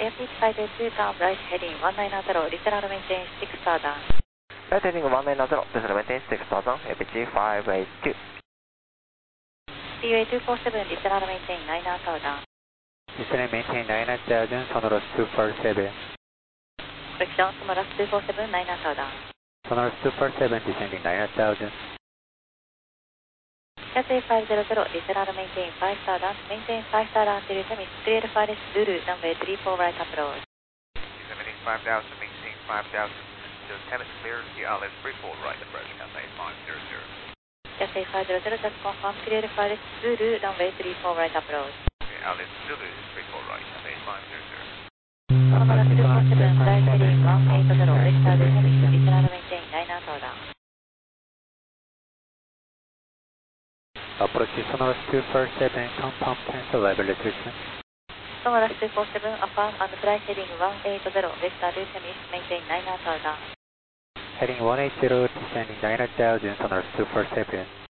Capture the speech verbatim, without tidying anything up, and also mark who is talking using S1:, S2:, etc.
S1: Airfield five eight two, turn right heading one nine zero, literal maintain six star down.
S2: Right heading one nine zero, literal maintain six star down, A P G five eight two.
S1: C U A two four seven, literal maintain nine star down.
S3: Literal maintain nine thousand, Sonoros two four seven.
S1: Correction, Sonoros two four seven, nine star down.
S3: Sonoros two four seven, descending nine thousand.
S1: Cathay five zero zero, literal maintain five star down, maintain five star down till Temis, three Alpha Left Zulu, runway three four right approach.
S4: Descending five thousand, maintain five thousand, till Temis clear, the island three four right approach, Cathay five zero zero.
S1: Cathay five zero zero, just confirm, three Alpha Left Zulu, runway three four right approach.
S4: The island Zulu, three four right, Cathay five zero zero.
S1: Sonoros two four seven, right heading one eight zero, Vector to Temis, literal maintain nine star down.
S3: Approach Sonoros two four seven, confirm cancel level restriction.
S1: Sonoros two four seven, affirm and fly heading one eight zero, Vector to Temis, maintain nine star down.
S3: Heading one eight zero, descending nine thousand, Sonoros two four seven.